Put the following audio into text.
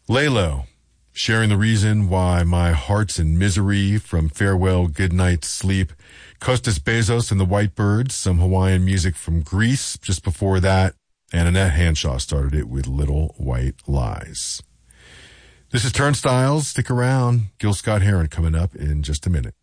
Laylo, Sharing the Reason Why My Heart's in Misery from Farewell Goodnight Sleep. Kostas Bezos and the Whitebirds, some Hawaiian music from Greece just before that. And Annette Hanshaw started it with Little White Lies. This is Turnstiles. Stick around. Gil Scott-Heron coming up in just a minute.